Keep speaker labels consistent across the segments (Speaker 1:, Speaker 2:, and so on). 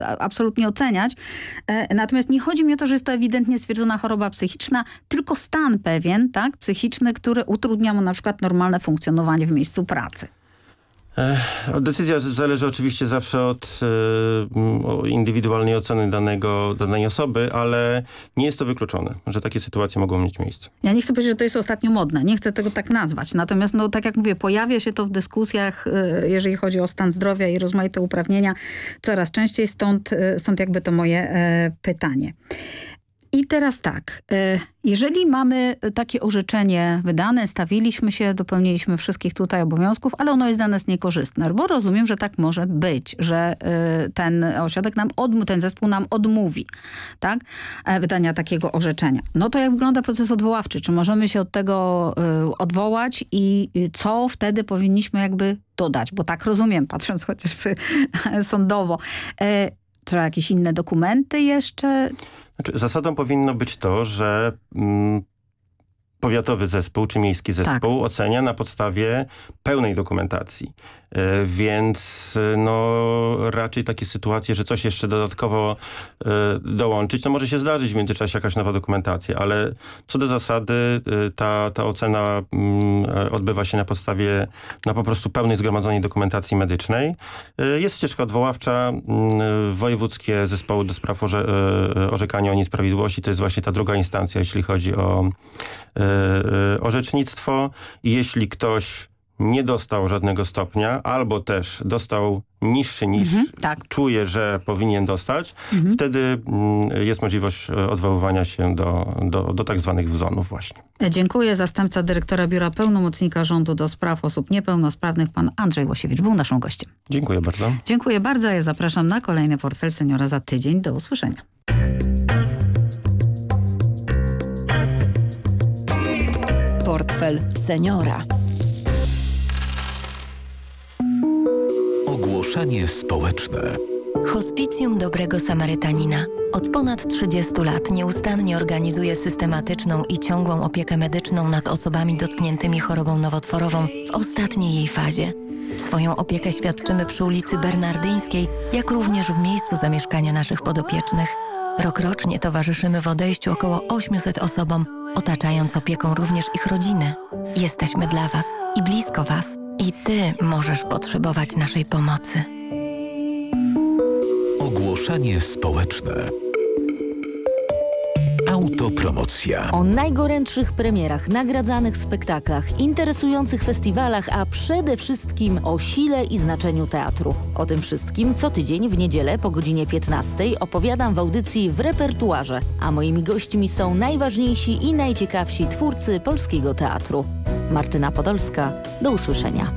Speaker 1: absolutnie oceniać. Natomiast nie chodzi mi o to, że jest to ewidentnie stwierdzona choroba psychiczna, tylko stan pewien, tak, psychiczny, który utrudnia mu na przykład normalne funkcjonowanie w miejscu pracy.
Speaker 2: Decyzja zależy oczywiście zawsze od indywidualnej oceny danej osoby, ale nie jest to wykluczone, że takie sytuacje mogą mieć miejsce.
Speaker 1: Ja nie chcę powiedzieć, że to jest ostatnio modne. Nie chcę tego tak nazwać. Natomiast, tak jak mówię, pojawia się to w dyskusjach, jeżeli chodzi o stan zdrowia i rozmaite uprawnienia, coraz częściej. Stąd jakby to moje pytanie. I teraz tak, jeżeli mamy takie orzeczenie wydane, stawiliśmy się, dopełniliśmy wszystkich tutaj obowiązków, ale ono jest dla nas niekorzystne, bo rozumiem, że tak może być, że ten ośrodek ten zespół nam odmówi, tak, wydania takiego orzeczenia. No to jak wygląda proces odwoławczy? Czy możemy się od tego odwołać i co wtedy powinniśmy jakby dodać? Bo tak rozumiem, patrząc chociażby sądowo. Trzeba jakieś inne dokumenty jeszcze?
Speaker 2: Zasadą powinno być to, że powiatowy zespół czy miejski zespół ocenia na podstawie pełnej dokumentacji. Więc raczej takie sytuacje, że coś jeszcze dodatkowo dołączyć, to może się zdarzyć w międzyczasie jakaś nowa dokumentacja, ale co do zasady ta ocena odbywa się na po prostu pełnej zgromadzonej dokumentacji medycznej. Jest ścieżka odwoławcza, wojewódzkie zespoły do spraw orzekania o niesprawiedliwości, to jest właśnie ta druga instancja, jeśli chodzi o orzecznictwo. I jeśli ktoś nie dostał żadnego stopnia, albo też dostał niższy niż czuje, że powinien dostać, wtedy jest możliwość odwoływania się do tak zwanych wzonów właśnie.
Speaker 1: Dziękuję. Zastępca dyrektora Biura Pełnomocnika Rządu do Spraw Osób Niepełnosprawnych, pan Andrzej Łosiewicz, był naszym gościem.
Speaker 2: Dziękuję bardzo.
Speaker 1: Dziękuję bardzo. Ja zapraszam na kolejny Portfel Seniora za tydzień. Do usłyszenia.
Speaker 3: Portfel Seniora.
Speaker 4: Ogłoszenie społeczne.
Speaker 3: Hospicjum Dobrego Samarytanina od ponad 30 lat nieustannie organizuje systematyczną i ciągłą opiekę medyczną nad osobami dotkniętymi chorobą nowotworową w ostatniej jej fazie. Swoją opiekę świadczymy przy ulicy Bernardyńskiej, jak również w miejscu zamieszkania naszych podopiecznych. Rokrocznie towarzyszymy w odejściu około 800 osobom, otaczając opieką również ich rodziny. Jesteśmy dla Was i blisko Was. I Ty możesz potrzebować naszej pomocy.
Speaker 4: Ogłoszenie społeczne. Autopromocja.
Speaker 5: O najgorętszych premierach, nagradzanych spektaklach, interesujących festiwalach, a przede wszystkim o sile i znaczeniu teatru. O tym wszystkim co tydzień w niedzielę po godzinie 15 opowiadam w audycji W repertuarze, a moimi gośćmi są najważniejsi i najciekawsi twórcy polskiego teatru. Martyna Podolska, do usłyszenia.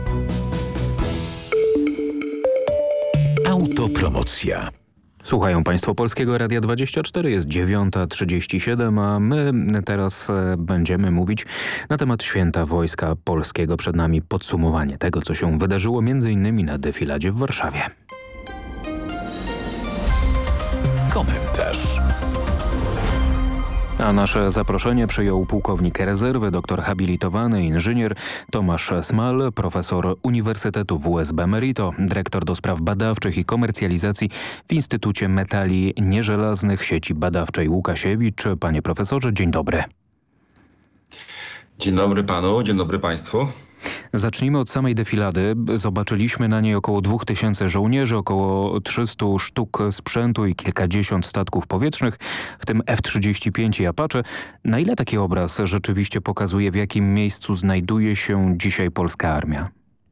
Speaker 4: Autopromocja.
Speaker 6: Słuchają Państwo Polskiego Radia 24, jest 9:37, a my teraz będziemy mówić na temat Święta Wojska Polskiego. Przed nami podsumowanie tego, co się wydarzyło m.in. na defiladzie w Warszawie.
Speaker 4: Komentarz.
Speaker 6: A nasze zaproszenie przyjął pułkownik rezerwy, doktor habilitowany inżynier Tomasz Smal, profesor Uniwersytetu WSB Merito, dyrektor do spraw badawczych i komercjalizacji w Instytucie Metali Nieżelaznych Sieci Badawczej Łukasiewicz. Panie profesorze, dzień dobry.
Speaker 7: Dzień dobry panu, dzień dobry państwu.
Speaker 6: Zacznijmy od samej defilady. Zobaczyliśmy na niej około 2000 żołnierzy, około 300 sztuk sprzętu i kilkadziesiąt statków powietrznych, w tym F-35 i Apache. Na ile taki obraz rzeczywiście pokazuje, w jakim miejscu znajduje się dzisiaj polska armia?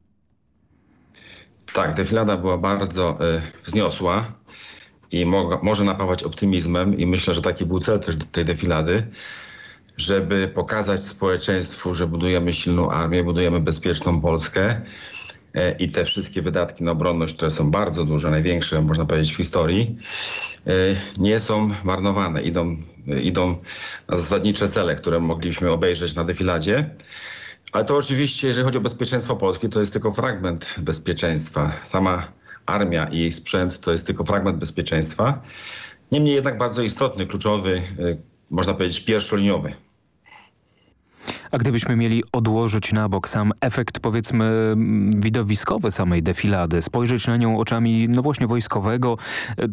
Speaker 7: Tak, defilada była bardzo wzniosła i może napawać optymizmem i myślę, że taki był cel też tej defilady, żeby pokazać społeczeństwu, że budujemy silną armię, budujemy bezpieczną Polskę i te wszystkie wydatki na obronność, które są bardzo duże, największe można powiedzieć w historii, nie są marnowane. Idą na zasadnicze cele, które mogliśmy obejrzeć na defiladzie. Ale to oczywiście, jeżeli chodzi o bezpieczeństwo Polski, to jest tylko fragment bezpieczeństwa. Sama armia i jej sprzęt to jest tylko fragment bezpieczeństwa. Niemniej jednak bardzo istotny, kluczowy, można powiedzieć pierwszoliniowy.
Speaker 6: A gdybyśmy mieli odłożyć na bok sam efekt, powiedzmy, widowiskowy samej defilady, spojrzeć na nią oczami, no właśnie, wojskowego,